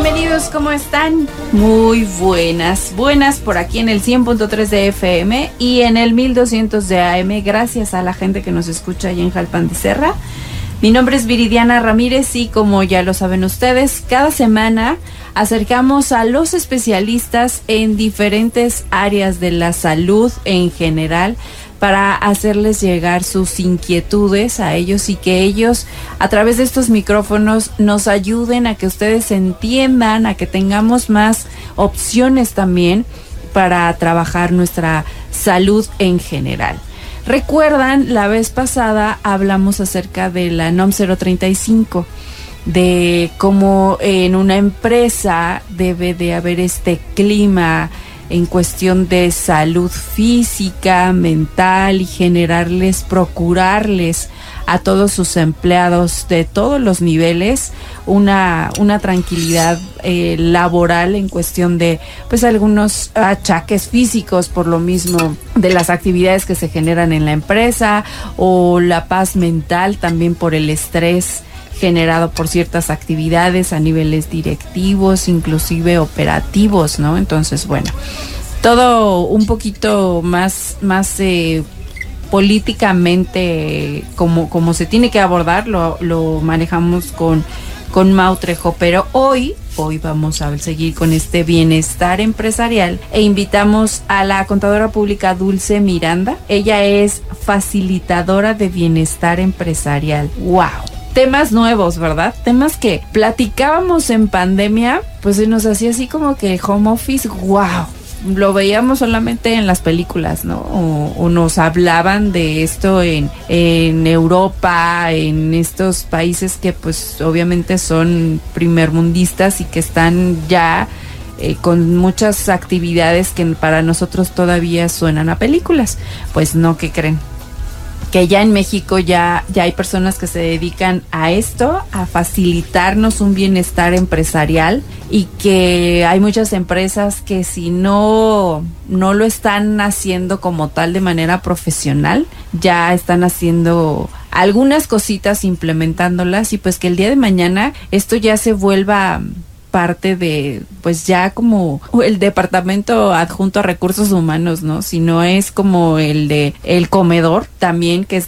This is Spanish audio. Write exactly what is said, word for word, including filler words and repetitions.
bienvenidos, ¿cómo están? Muy buenas, buenas por aquí en el cien punto tres de F M y en el mil doscientos de A M, gracias a la gente que nos escucha allá en Jalpan de Serra. Mi nombre es Viridiana Ramírez y como ya lo saben ustedes, cada semana acercamos a los especialistas en diferentes áreas de la salud en general para hacerles llegar sus inquietudes a ellos y que ellos a través de estos micrófonos nos ayuden a que ustedes entiendan, a que tengamos más opciones también para trabajar nuestra salud en general. Recuerdan, la vez pasada hablamos acerca de la NOM cero treinta y cinco, de cómo en una empresa debe de haber este clima en cuestión de salud física, mental y generarles, procurarles a todos sus empleados de todos los niveles una, una tranquilidad eh, laboral en cuestión de pues algunos achaques físicos por lo mismo de las actividades que se generan en la empresa, o la paz mental también por el estrés generado por ciertas actividades a niveles directivos, inclusive operativos, ¿no? Entonces, bueno, todo un poquito más, más eh, políticamente como, como se tiene que abordar, lo, lo manejamos con, con Mau Trejo, pero hoy, hoy vamos a seguir con este bienestar empresarial e invitamos a la contadora pública Dulce Miranda. Ella es facilitadora de bienestar empresarial. ¡Wow! Temas nuevos, ¿verdad? Temas que platicábamos en pandemia, pues se nos hacía así como que home office, wow, lo veíamos solamente en las películas, ¿no? O, o nos hablaban de esto en, en Europa, en estos países que pues obviamente son primermundistas y que están ya eh, con muchas actividades que para nosotros todavía suenan a películas. Pues no, ¿qué creen? Que ya en México ya, ya hay personas que se dedican a esto, a facilitarnos un bienestar empresarial, y que hay muchas empresas que si no, no lo están haciendo como tal de manera profesional, ya están haciendo algunas cositas, implementándolas, y pues que el día de mañana esto ya se vuelva parte de, pues ya como el departamento adjunto a recursos humanos, ¿no? Si no es como el de el comedor también, que es